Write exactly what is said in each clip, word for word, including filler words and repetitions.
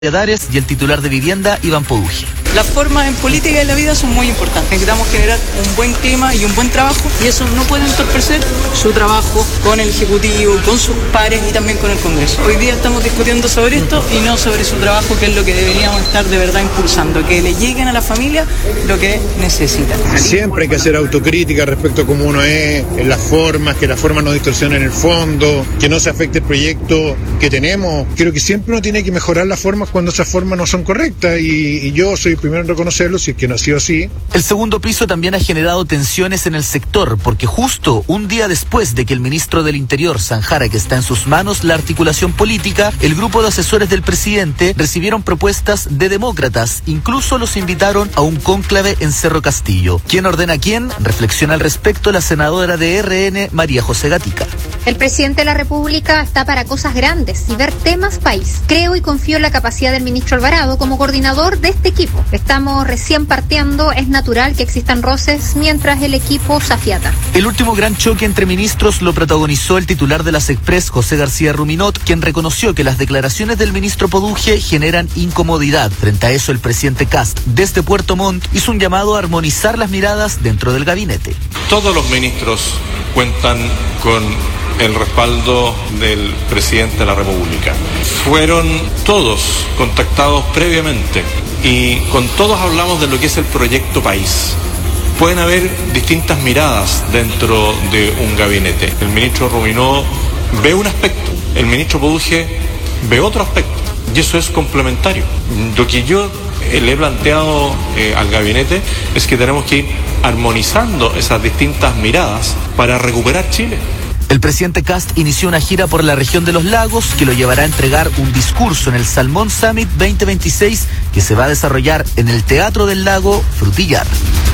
y el titular de vivienda, Iván Poduje. Las formas en política y en la vida son muy importantes. Necesitamos generar un buen clima y un buen trabajo, y eso no puede entorpecer su trabajo con el Ejecutivo, con sus pares y también con el Congreso. Hoy día estamos discutiendo sobre esto y no sobre su trabajo, que es lo que deberíamos estar de verdad impulsando, que le lleguen a la familia lo que necesitan. Siempre hay que hacer autocrítica respecto a cómo uno es, en las formas, que las formas no distorsionen el fondo, que no se afecte el proyecto que tenemos. Creo que siempre uno tiene que mejorar las formas cuando esas formas no son correctas, y, y yo soy el primero en reconocerlo si es que no ha sido así. El segundo piso también ha generado tensiones en el sector, porque justo un día después de que el ministro del Interior zanjara que está en sus manos la articulación política, el grupo de asesores del presidente recibieron propuestas de demócratas, incluso los invitaron a un cónclave en Cerro Castillo. ¿Quién ordena quién? Reflexiona al respecto la senadora de R N, María José Gatica. El presidente de la República está para cosas grandes y ver temas país. Creo y confío en la capacidad del ministro Alvarado como coordinador de este equipo. Estamos recién partiendo, es natural que existan roces mientras el equipo se afiata. El último gran choque entre ministros lo protagonizó el titular de las Express, José García Ruminot, quien reconoció que las declaraciones del ministro Poduje generan incomodidad. Frente a eso, el presidente Kast, desde Puerto Montt, hizo un llamado a armonizar las miradas dentro del gabinete. Todos los ministros cuentan con el respaldo del presidente de la República. Fueron todos contactados previamente y con todos hablamos de lo que es el proyecto país. Pueden haber distintas miradas dentro de un gabinete. El ministro Ruminot ve un aspecto, el ministro Poduje ve otro aspecto, y eso es complementario. Lo que yo le he planteado eh, al gabinete es que tenemos que ir armonizando esas distintas miradas para recuperar Chile. El presidente Kast inició una gira por la región de los lagos que lo llevará a entregar un discurso en el Salmón Summit veinte veintiséis que se va a desarrollar en el Teatro del Lago Frutillar.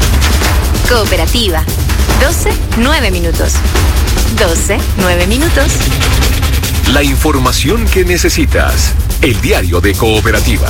Cooperativa. doce, nueve minutos. doce, nueve minutos. La información que necesitas. El diario de Cooperativa.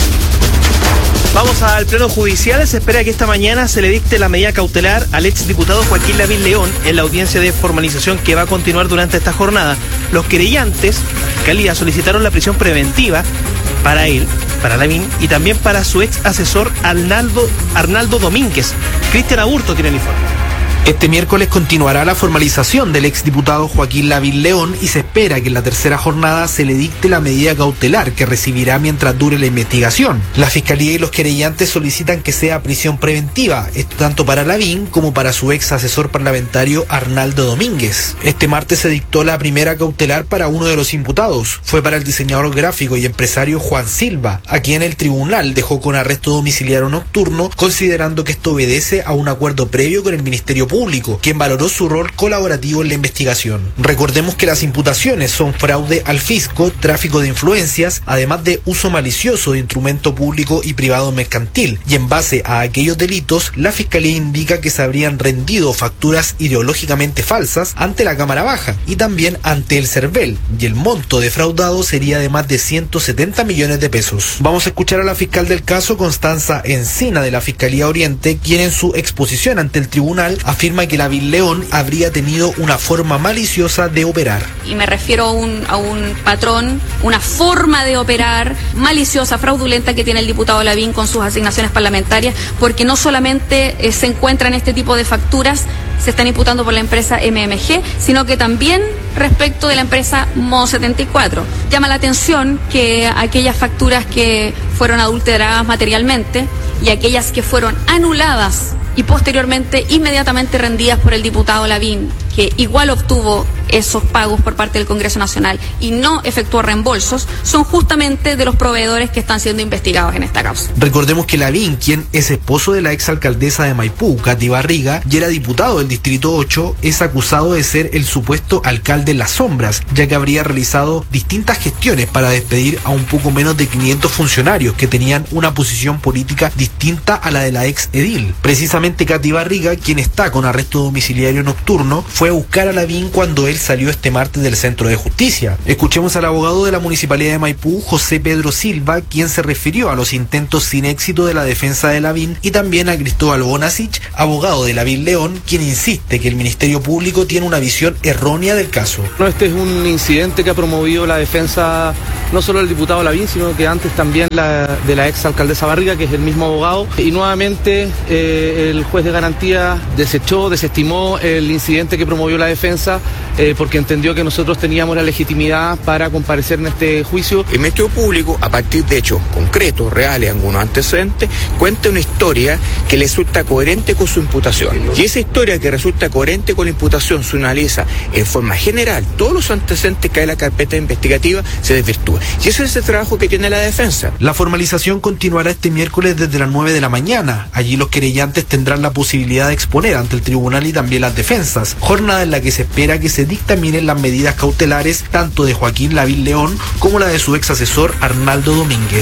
Vamos al pleno judicial. Se espera que esta mañana se le dicte la medida cautelar al exdiputado Joaquín Lavín León en la audiencia de formalización que va a continuar durante esta jornada. Los querellantes, la Fiscalía, solicitaron la prisión preventiva para él, para Lavín, y también para su ex asesor Arnaldo, Arnaldo Domínguez. Cristian Aburto tiene el informe. Este miércoles continuará la formalización del exdiputado Joaquín Lavín León y se espera que en la tercera jornada se le dicte la medida cautelar que recibirá mientras dure la investigación. La Fiscalía y los querellantes solicitan que sea prisión preventiva, esto tanto para Lavín como para su ex asesor parlamentario Arnaldo Domínguez. Este martes se dictó la primera cautelar para uno de los imputados. Fue para el diseñador gráfico y empresario Juan Silva, a quien el tribunal dejó con arresto domiciliario nocturno, considerando que esto obedece a un acuerdo previo con el Ministerio Público, quien valoró su rol colaborativo en la investigación. Recordemos que las imputaciones son fraude al fisco, tráfico de influencias, además de uso malicioso de instrumento público y privado mercantil, y en base a aquellos delitos, la Fiscalía indica que se habrían rendido facturas ideológicamente falsas ante la Cámara Baja y también ante el CERVEL, y el monto defraudado sería de más de ciento setenta millones de pesos. Vamos a escuchar a la fiscal del caso, Constanza Encina, de la Fiscalía Oriente, quien en su exposición ante el tribunal afirma que Lavín León habría tenido una forma maliciosa de operar. Y me refiero a un, a un patrón, una forma de operar maliciosa, fraudulenta que tiene el diputado Lavín con sus asignaciones parlamentarias, porque no solamente eh, se encuentran este tipo de facturas, se están imputando por la empresa M M G, sino que también respecto de la empresa Modo setenta y cuatro. Llama la atención que aquellas facturas que fueron adulteradas materialmente y aquellas que fueron anuladas y posteriormente inmediatamente rendidas por el diputado Lavín, que igual obtuvo esos pagos por parte del Congreso Nacional y no efectuó reembolsos, son justamente de los proveedores que están siendo investigados en esta causa. Recordemos que Lavín, quien es esposo de la exalcaldesa de Maipú, Katy Barriga, y era diputado del Distrito ocho, es acusado de ser el supuesto alcalde en las sombras, ya que habría realizado distintas gestiones para despedir a un poco menos de quinientos funcionarios que tenían una posición política distinta a la de la ex edil. Precisamente Katy Barriga, quien está con arresto domiciliario nocturno, fue a buscar a Lavín cuando él salió este martes del Centro de Justicia. Escuchemos al abogado de la Municipalidad de Maipú, José Pedro Silva, quien se refirió a los intentos sin éxito de la defensa de Lavín, y también a Cristóbal Bonasich, abogado de Lavín León, quien insiste que el Ministerio Público tiene una visión errónea del caso. No, este es un incidente que ha promovido la defensa no solo el diputado Lavín, sino que antes también la, de la ex alcaldesa Barriga, que es el mismo abogado. Y nuevamente eh, el juez de garantía desechó, desestimó el incidente que promovió la defensa eh, porque entendió que nosotros teníamos la legitimidad para comparecer en este juicio. El Ministerio Público, a partir de hechos concretos, reales, algunos antecedentes, cuenta una historia que le resulta coherente con su imputación. Y esa historia que resulta coherente con la imputación se analiza en forma general. Todos los antecedentes que hay en la carpeta investigativa se desvirtúan. Y ese es el trabajo que tiene la defensa. La formalización continuará este miércoles desde las nueve de la mañana. Allí los querellantes tendrán la posibilidad de exponer ante el tribunal y también las defensas. Jornada en la que se espera que se dictaminen las medidas cautelares tanto de Joaquín Lavín León como la de su ex asesor Arnaldo Domínguez.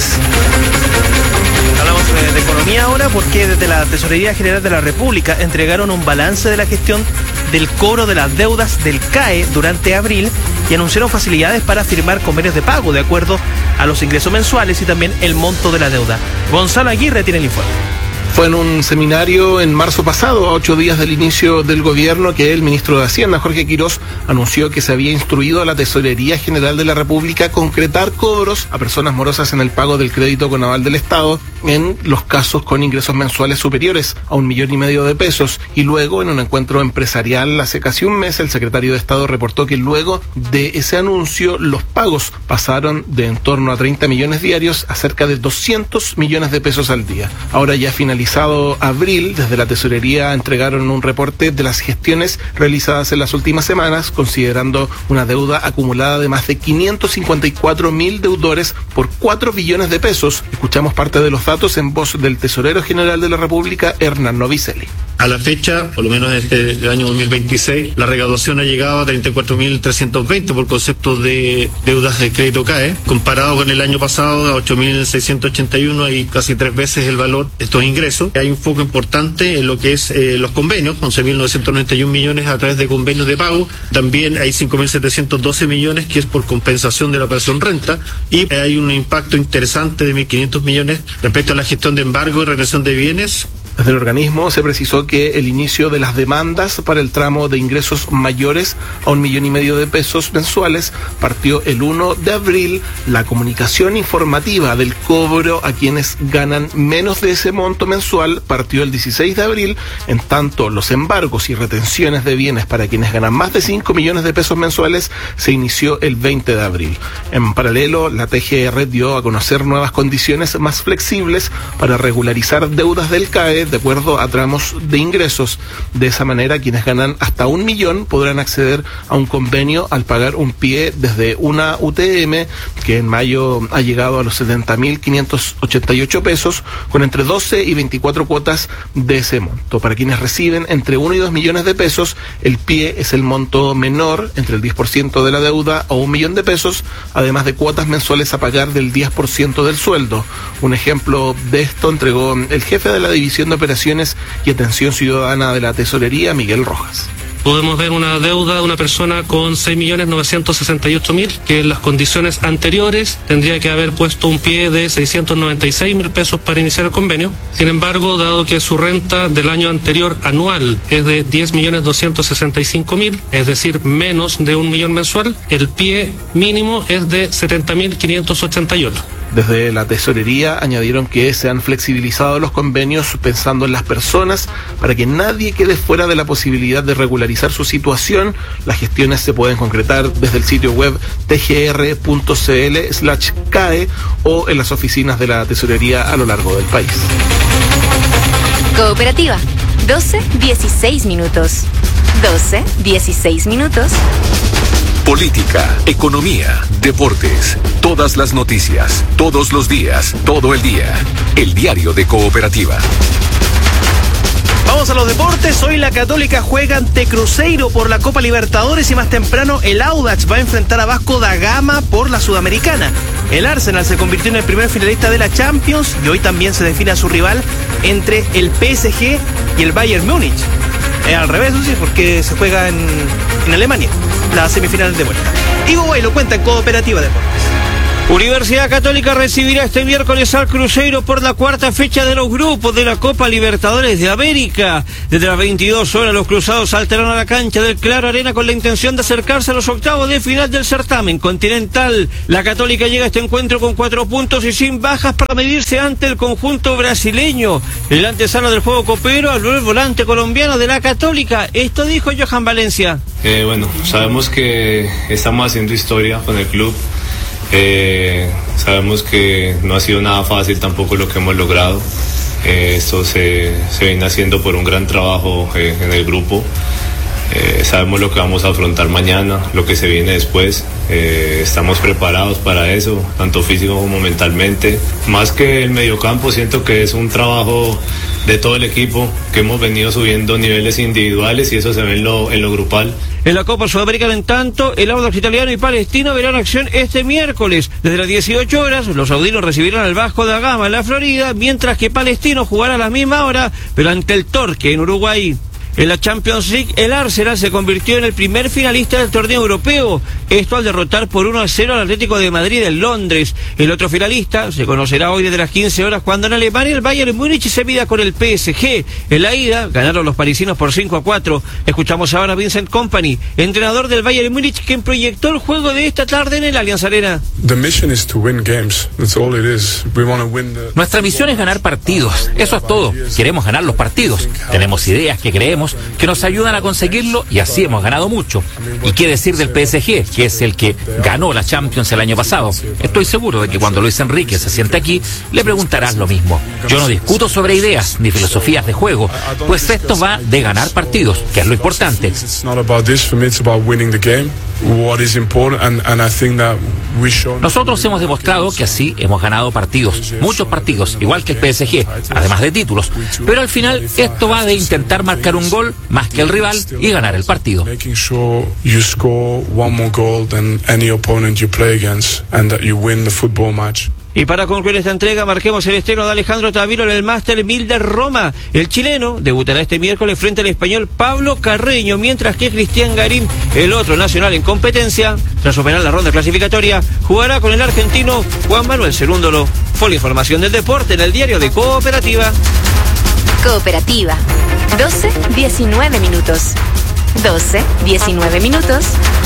Hablamos de economía ahora porque desde la Tesorería General de la República entregaron un balance de la gestión del cobro de las deudas del C A E durante abril y anunciaron facilidades para firmar convenios de pago de acuerdo a los ingresos mensuales y también el monto de la deuda. Gonzalo Aguirre tiene el informe. Fue en un seminario en marzo pasado, a ocho días del inicio del gobierno, que el ministro de Hacienda, Jorge Quirós, anunció que se había instruido a la Tesorería General de la República concretar cobros a personas morosas en el pago del crédito con aval del Estado en los casos con ingresos mensuales superiores a un millón y medio de pesos. Y luego, en un encuentro empresarial hace casi un mes, el secretario de Estado reportó que luego de ese anuncio, los pagos pasaron de en torno a treinta millones diarios a cerca de doscientos millones de pesos al día. Ahora ya finalizado abril, desde la Tesorería entregaron un reporte de las gestiones realizadas en las últimas semanas, considerando una deuda acumulada de más de quinientos cincuenta y cuatro mil deudores por cuatro billones de pesos. Escuchamos parte de los datos en voz del Tesorero General de la República, Hernán Novicelli. A la fecha, por lo menos desde el año dos mil veintiséis, la recaudación ha llegado a treinta y cuatro mil trescientos veinte por concepto de deudas de crédito C A E, comparado con el año pasado a ocho mil seiscientos ochenta y uno y casi tres veces el valor de estos ingresos. Hay un foco importante en lo que es eh, los convenios, once mil novecientos noventa y uno millones a través de convenios de pago. También hay cinco mil setecientos doce millones que es por compensación de la operación renta, y eh, hay un impacto interesante de mil quinientos millones respecto a la gestión de embargo y retención de bienes. Desde el organismo se precisó que el inicio de las demandas para el tramo de ingresos mayores a un millón y medio de pesos mensuales partió el uno de abril. La comunicación informativa del cobro a quienes ganan menos de ese monto mensual partió el dieciséis de abril. En tanto, los embargos y retenciones de bienes para quienes ganan más de cinco millones de pesos mensuales se inició el veinte de abril. En paralelo, la T G R dio a conocer nuevas condiciones más flexibles para regularizar deudas del C A E de acuerdo a tramos de ingresos. De esa manera, quienes ganan hasta un millón podrán acceder a un convenio al pagar un pie desde una U T M, que en mayo ha llegado a los setenta mil quinientos ochenta y ocho pesos, con entre doce y veinticuatro cuotas de ese monto. Para quienes reciben entre uno y dos millones de pesos, el pie es el monto menor, entre el diez por ciento de la deuda o un millón de pesos, además de cuotas mensuales a pagar del diez por ciento del sueldo. Un ejemplo de esto entregó el jefe de la División de Operaciones y Atención Ciudadana de la Tesorería, Miguel Rojas. Podemos ver una deuda de una persona con seis millones novecientos sesenta y ocho mil, que en las condiciones anteriores tendría que haber puesto un pie de seiscientos noventa y seis mil pesos para iniciar el convenio. Sin embargo, dado que su renta del año anterior anual es de diez millones doscientos sesenta y cinco mil, es decir, menos de un millón mensual, el pie mínimo es de setenta mil quinientos ochenta y ocho. Desde la Tesorería añadieron que se han flexibilizado los convenios pensando en las personas para que nadie quede fuera de la posibilidad de regularizar su situación. Las gestiones se pueden concretar desde el sitio web tgr.cl slash CAE o en las oficinas de la Tesorería a lo largo del país. Cooperativa, doce dieciséis minutos. doce dieciséis minutos. Política, economía, deportes, todas las noticias, todos los días, todo el día. El diario de Cooperativa. Vamos a los deportes. Hoy la Católica juega ante Cruzeiro por la Copa Libertadores y más temprano el Audax va a enfrentar a Vasco da Gama por la Sudamericana. El Arsenal se convirtió en el primer finalista de la Champions y hoy también se define a su rival entre el P S G y el Bayern Múnich. Eh, al revés, sí, porque se juega en, en Alemania, la semifinal de vuelta. Ivo Guay lo cuenta en Cooperativa Deportes. Universidad Católica recibirá este miércoles al Cruzeiro por la cuarta fecha de los grupos de la Copa Libertadores de América. Desde las veintidós horas los cruzados saltarán a la cancha del Claro Arena con la intención de acercarse a los octavos de final del certamen continental. La Católica llega a este encuentro con cuatro puntos y sin bajas para medirse ante el conjunto brasileño. El antesala del juego copero habló el volante colombiano de la Católica. Esto dijo Johan Valencia. Eh, bueno, sabemos que estamos haciendo historia con el club. Eh, sabemos que no ha sido nada fácil tampoco lo que hemos logrado. Eh, esto se, se viene haciendo por un gran trabajo eh, en el grupo. Eh, sabemos lo que vamos a afrontar mañana, lo que se viene después. Eh, estamos preparados para eso, tanto físico como mentalmente. Más que el mediocampo, siento que es un trabajo de todo el equipo, que hemos venido subiendo niveles individuales y eso se ve en lo, en lo grupal. En la Copa Sudamericana, en tanto, el Audax Italiano y Palestino verán acción este miércoles. Desde las dieciocho horas, los saudinos recibirán al Vasco da Gama en la Florida, mientras que Palestino jugará a la misma hora, pero ante el Torque en Uruguay. En la Champions League, el Arsenal se convirtió en el primer finalista del torneo europeo. Esto al derrotar por uno a cero al Atlético de Madrid en Londres. El otro finalista se conocerá hoy desde las quince horas cuando en Alemania el Bayern Múnich se mida con el P S G. En la ida ganaron los parisinos por cinco a cuatro. Escuchamos ahora a Vincent Kompany, entrenador del Bayern Múnich, quien proyectó el juego de esta tarde en el Allianz Arena. Nuestra misión es ganar partidos. Eso es todo. Queremos ganar los partidos. Tenemos ideas que creemos que nos ayudan a conseguirlo y así hemos ganado mucho. ¿Y qué decir del P S G, que es el que ganó la Champions el año pasado? Estoy seguro de que cuando Luis Enrique se siente aquí, le preguntarás lo mismo. Yo no discuto sobre ideas ni filosofías de juego, pues esto va de ganar partidos, que es lo importante. Nosotros hemos demostrado que así hemos ganado partidos, muchos partidos, igual que el P S G, además de títulos. Pero al final esto va de intentar marcar un gol más que el rival y ganar el partido. Y para concluir esta entrega, marquemos el estreno de Alejandro Tavilo en el Master mil de Roma. El chileno debutará este miércoles frente al español Pablo Carreño, mientras que Cristian Garín, el otro nacional en competencia, tras superar la ronda clasificatoria, jugará con el argentino Juan Manuel Cerúndolo. Fue la información del deporte en el diario de Cooperativa. Cooperativa. doce, diecinueve minutos. doce, diecinueve minutos.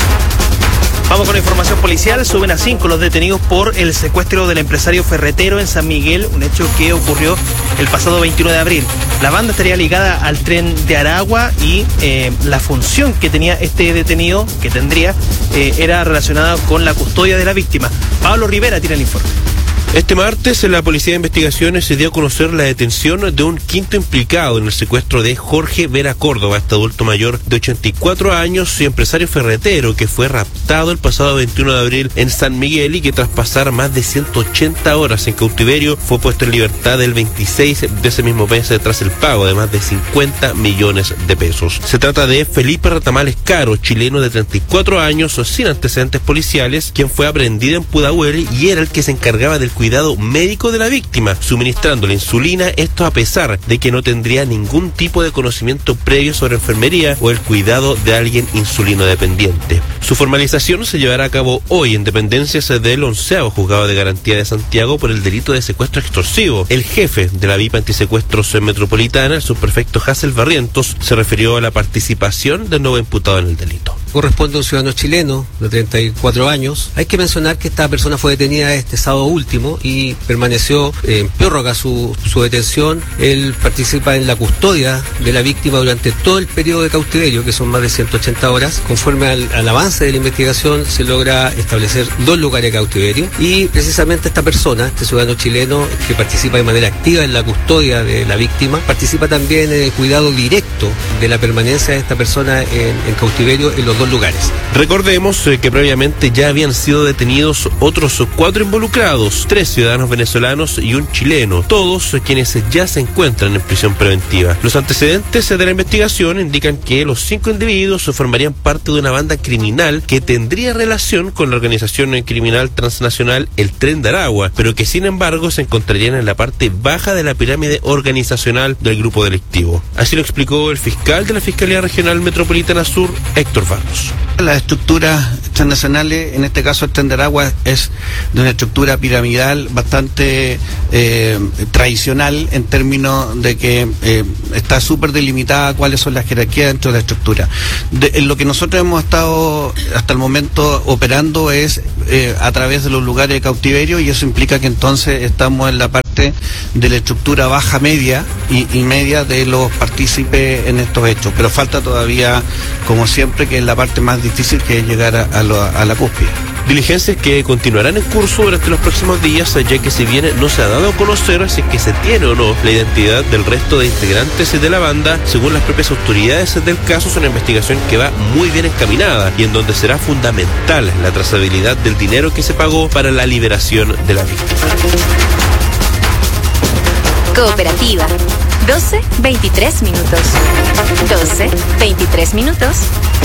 Vamos con la información policial. Suben a cinco los detenidos por el secuestro del empresario ferretero en San Miguel, un hecho que ocurrió el pasado veintiuno de abril. La banda estaría ligada al tren de Aragua y eh, la función que tenía este detenido, que tendría, eh, era relacionada con la custodia de la víctima. Pablo Rivera tiene el informe. Este martes, la Policía de Investigaciones se dio a conocer la detención de un quinto implicado en el secuestro de Jorge Vera Córdoba, este adulto mayor de ochenta y cuatro años y empresario ferretero que fue raptado el pasado veintiuno de abril en San Miguel y que tras pasar más de ciento ochenta horas en cautiverio fue puesto en libertad el veintiséis de ese mismo mes tras el pago de más de cincuenta millones de pesos. Se trata de Felipe Ratamales Caro, chileno de treinta y cuatro años sin antecedentes policiales, quien fue aprehendido en Pudahuel y era el que se encargaba del cuidado médico de la víctima, suministrándole insulina, esto a pesar de que no tendría ningún tipo de conocimiento previo sobre enfermería o el cuidado de alguien insulino dependiente. Su formalización se llevará a cabo hoy en dependencias del onceavo Juzgado de Garantía de Santiago por el delito de secuestro extorsivo. El jefe de la V I P Antisecuestros Metropolitana, el subprefecto Hassel Barrientos, se refirió a la participación del nuevo imputado en el delito. Corresponde a un ciudadano chileno de treinta y cuatro años. Hay que mencionar que esta persona fue detenida este sábado último y permaneció en prórroga su, su detención. Él participa en la custodia de la víctima durante todo el periodo de cautiverio, que son más de ciento ochenta horas. Conforme al, al avance de la investigación, se logra establecer dos lugares de cautiverio y precisamente esta persona, este ciudadano chileno que participa de manera activa en la custodia de la víctima, participa también en el cuidado directo de la permanencia de esta persona en, en cautiverio en los dos lugares. Recordemos eh, que previamente ya habían sido detenidos otros cuatro involucrados, tres ciudadanos venezolanos y un chileno, todos eh, quienes ya se encuentran en prisión preventiva. Los antecedentes eh, de la investigación indican que los cinco individuos eh, formarían parte de una banda criminal que tendría relación con la organización eh, criminal transnacional El Tren de Aragua, pero que sin embargo se encontrarían en la parte baja de la pirámide organizacional del grupo delictivo. Así lo explicó el fiscal de la Fiscalía Regional Metropolitana Sur, Héctor Var. minutos. Las estructuras transnacionales, en este caso el Tren de Aragua, es de una estructura piramidal bastante eh, tradicional en términos de que eh, está súper delimitada cuáles son las jerarquías dentro de la estructura. De, en lo que nosotros hemos estado hasta el momento operando es eh, a través de los lugares de cautiverio, y eso implica que entonces estamos en la parte de la estructura baja, media y, y media de los partícipes en estos hechos, pero falta todavía, como siempre, que es la parte más difícil, que es llegar a, a, lo, a la cúspide. Diligencias que continuarán en curso durante los próximos días, ya que si bien no se ha dado a conocer si es que se tiene o no la identidad del resto de integrantes de la banda, según las propias autoridades del caso, es una investigación que va muy bien encaminada y en donde será fundamental la trazabilidad del dinero que se pagó para la liberación de la víctima. Cooperativa. doce veintitrés minutos. doce veintitrés minutos.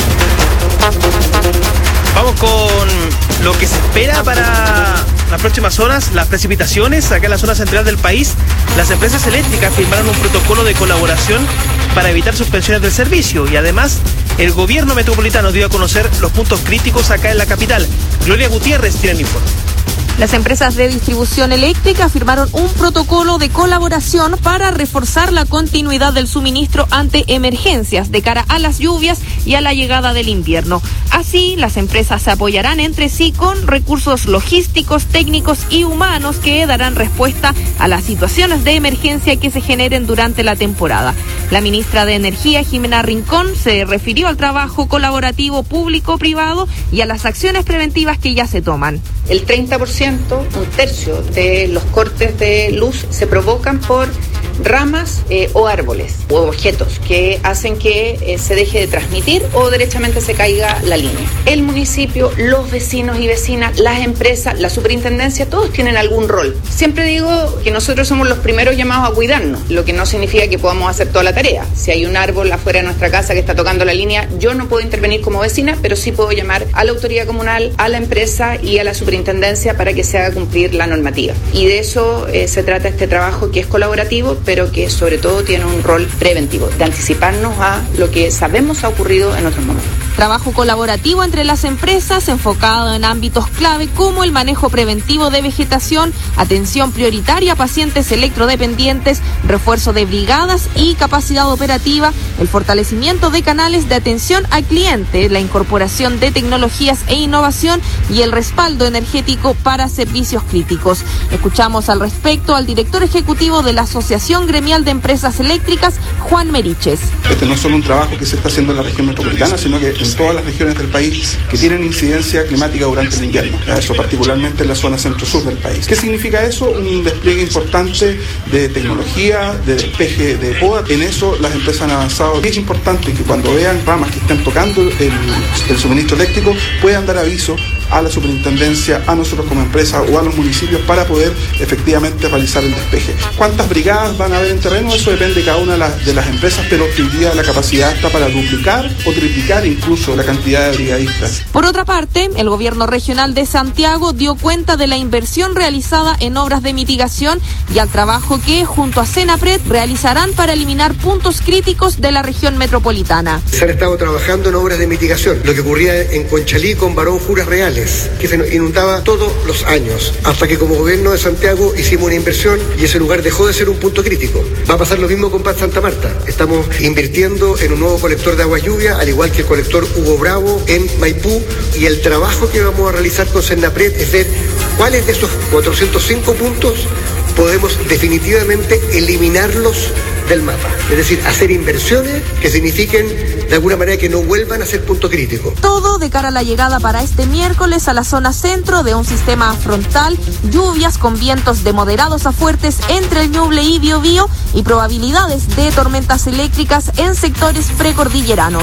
Vamos con lo que se espera para las próximas horas, las precipitaciones acá en la zona central del país. Las empresas eléctricas firmaron un protocolo de colaboración para evitar suspensiones del servicio, y además el gobierno metropolitano dio a conocer los puntos críticos acá en la capital. Gloria Gutiérrez tiene el informe. Las empresas de distribución eléctrica firmaron un protocolo de colaboración para reforzar la continuidad del suministro ante emergencias de cara a las lluvias y a la llegada del invierno. Así, las empresas se apoyarán entre sí con recursos logísticos, técnicos y humanos que darán respuesta a las situaciones de emergencia que se generen durante la temporada. La ministra de Energía, Jimena Rincón, se refirió al trabajo colaborativo público-privado y a las acciones preventivas que ya se toman. El treinta por ciento, un tercio de los cortes de luz se provocan por ramas eh, o árboles o objetos que hacen que eh, se deje de transmitir o derechamente se caiga la línea. El municipio, los vecinos y vecinas, las empresas, la superintendencia, todos tienen algún rol. Siempre digo que nosotros somos los primeros llamados a cuidarnos, lo que no significa que podamos hacer toda la tarea. Si hay un árbol afuera de nuestra casa que está tocando la línea, yo no puedo intervenir como vecina, pero sí puedo llamar a la autoridad comunal, a la empresa y a la superintendencia para que se haga cumplir la normativa. Y de eso eh, se trata este trabajo, que es colaborativo, pero que sobre todo tiene un rol preventivo, de anticiparnos a lo que sabemos ha ocurrido en otros momentos. Trabajo colaborativo entre las empresas enfocado en ámbitos clave como el manejo preventivo de vegetación, atención prioritaria a pacientes electrodependientes, refuerzo de brigadas y capacidad operativa, el fortalecimiento de canales de atención al cliente, la incorporación de tecnologías e innovación y el respaldo energético para servicios críticos. Escuchamos al respecto al director ejecutivo de la Asociación Gremial de Empresas Eléctricas, Juan Meriches. Este no es solo un trabajo que se está haciendo en la región metropolitana, sino que en todas las regiones del país que tienen incidencia climática durante el invierno, eso particularmente en la zona centro-sur del país. ¿Qué significa eso? Un despliegue importante de tecnología, de despeje de poda. En eso las empresas han avanzado. Y es importante que cuando vean ramas que están tocando el, el suministro eléctrico puedan dar aviso a la superintendencia, a nosotros como empresa o a los municipios para poder efectivamente realizar el despeje. ¿Cuántas brigadas van a haber en terreno? Eso depende de cada una de las, de las empresas, pero hoy día la capacidad está para duplicar o triplicar incluso la cantidad de brigadistas. Por otra parte, el gobierno regional de Santiago dio cuenta de la inversión realizada en obras de mitigación y al trabajo que, junto a Senapred, realizarán para eliminar puntos críticos de la región metropolitana. Se han estado trabajando en obras de mitigación, lo que ocurría en Conchalí con Barón Juras Reales, que se inundaba todos los años, hasta que como gobierno de Santiago hicimos una inversión y ese lugar dejó de ser un punto crítico. Va a pasar lo mismo con Paz Santa Marta. Estamos invirtiendo en un nuevo colector de agua lluvia, al igual que el colector Hugo Bravo en Maipú, y el trabajo que vamos a realizar con Senapred es ver cuáles de esos cuatrocientos cinco puntos podemos definitivamente eliminarlos del mapa. Es decir, hacer inversiones que signifiquen de alguna manera que no vuelvan a ser punto crítico. Todo de cara a la llegada para este miércoles a la zona centro de un sistema frontal, lluvias con vientos de moderados a fuertes entre el Ñuble y Biobío y probabilidades de tormentas eléctricas en sectores precordilleranos.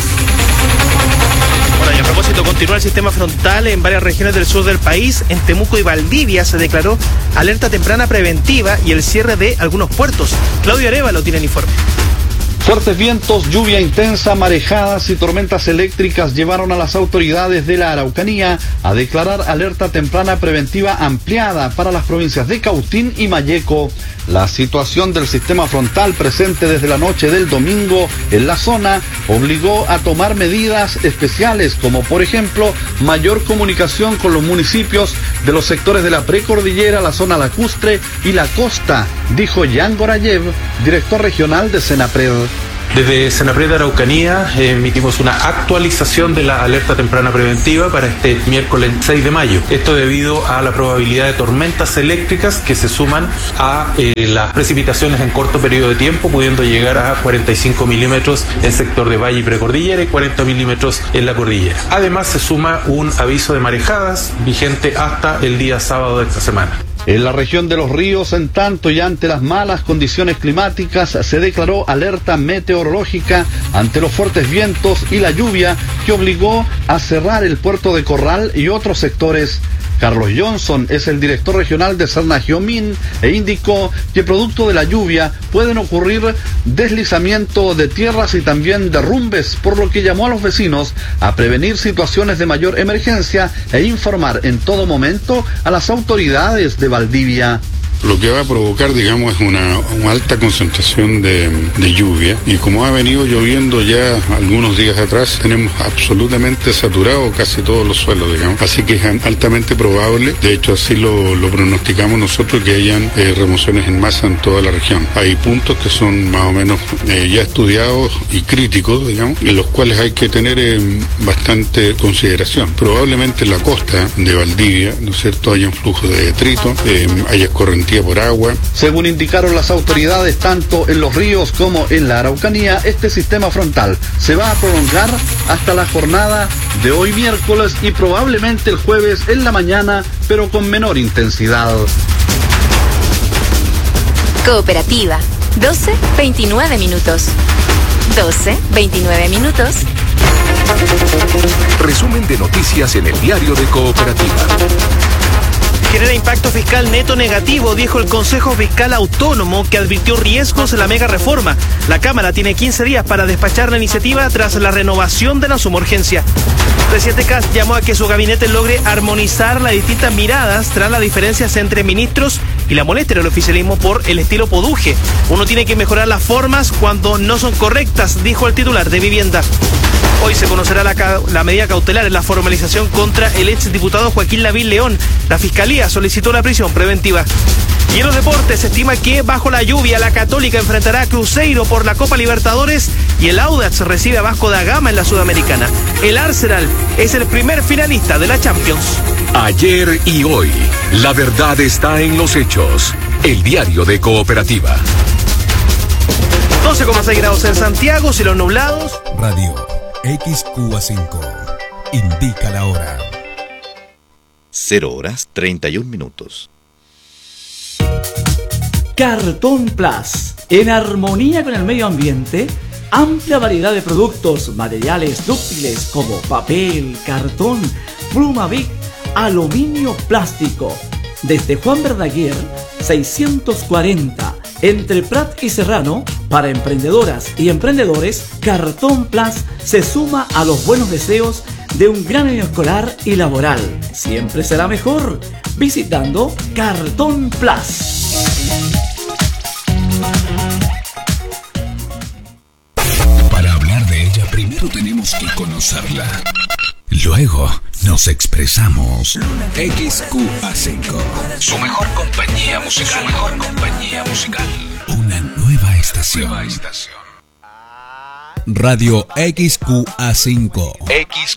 Bueno, y a propósito, continúa el sistema frontal en varias regiones del sur del país. En Temuco y Valdivia se declaró alerta temprana preventiva y el cierre de algunos puertos. Claudio Arevalo tiene el informe. Fuertes vientos, lluvia intensa, marejadas y tormentas eléctricas llevaron a las autoridades de la Araucanía a declarar alerta temprana preventiva ampliada para las provincias de Cautín y Malleco. La situación del sistema frontal presente desde la noche del domingo en la zona obligó a tomar medidas especiales, como por ejemplo mayor comunicación con los municipios de los sectores de la precordillera, la zona lacustre y la costa, dijo Jan Gorayev, director regional de Senapred. Desde Senapred de Araucanía eh, emitimos una actualización de la alerta temprana preventiva para este miércoles seis de mayo. Esto debido a la probabilidad de tormentas eléctricas que se suman a eh, las precipitaciones en corto periodo de tiempo, pudiendo llegar a cuarenta y cinco milímetros en el sector de Valle y Precordillera y cuarenta milímetros en la cordillera. Además se suma un aviso de marejadas vigente hasta el día sábado de esta semana. En la región de los ríos, en tanto, y ante las malas condiciones climáticas, se declaró alerta meteorológica ante los fuertes vientos y la lluvia que obligó a cerrar el puerto de Corral y otros sectores. Carlos Johnson es el director regional de Sarnagiomín e indicó que producto de la lluvia pueden ocurrir deslizamiento de tierras y también derrumbes, por lo que llamó a los vecinos a prevenir situaciones de mayor emergencia e informar en todo momento a las autoridades de Valdivia. Lo que va a provocar, digamos, es una, una alta concentración de, de lluvia, y como ha venido lloviendo ya algunos días atrás, tenemos absolutamente saturado casi todos los suelos, digamos, así que es altamente probable, de hecho así lo, lo pronosticamos nosotros, que hayan eh, remociones en masa en toda la región. Hay puntos que son más o menos eh, ya estudiados y críticos, digamos, en los cuales hay que tener eh, bastante consideración. Probablemente en la costa de Valdivia, ¿no es cierto?, haya un flujo de detrito, eh, haya escorrentía por agua. Según indicaron las autoridades, tanto en los ríos como en la Araucanía, este sistema frontal se va a prolongar hasta la jornada de hoy miércoles y probablemente el jueves en la mañana, pero con menor intensidad. Cooperativa, doce veintinueve minutos. doce veintinueve minutos. Resumen de noticias en el diario de Cooperativa. Genera impacto fiscal neto negativo, dijo el Consejo Fiscal Autónomo, que advirtió riesgos en la mega reforma. La Cámara tiene quince días para despachar la iniciativa tras la renovación de la suma urgencia. El presidente Kast llamó a que su gabinete logre armonizar las distintas miradas tras las diferencias entre ministros y la molestia del oficialismo por el estilo poduje. Uno tiene que mejorar las formas cuando no son correctas, dijo el titular de Vivienda. Hoy se conocerá la, ca- la medida cautelar en la formalización contra el exdiputado Joaquín Lavín León. La Fiscalía solicitó la prisión preventiva. Y en los deportes se estima que bajo la lluvia la Católica enfrentará a Cruzeiro por la Copa Libertadores y el Audax recibe a Vasco da Gama en la Sudamericana. El Arsenal es el primer finalista de la Champions. Ayer y hoy, la verdad está en los hechos. El diario de Cooperativa. doce coma seis grados en Santiago, cielos nublados. Radio X Q A cinco indica la hora. cero horas treinta y un minutos. Cartón Plus, en armonía con el medio ambiente, amplia variedad de productos, materiales dúctiles como papel, cartón, pluma Bic, aluminio, plástico. Desde Juan Verdaguer, seiscientos cuarenta, entre Prat y Serrano, para emprendedoras y emprendedores, Cartón Plus se suma a los buenos deseos de un gran año escolar y laboral. Siempre será mejor visitando Cartón Plus. Para hablar de ella, primero tenemos que conocerla. Luego nos expresamos. X Q A cinco. Su mejor compañía musical. Su mejor compañía musical. Una nueva estación. Nueva estación. Radio X Q A cinco. X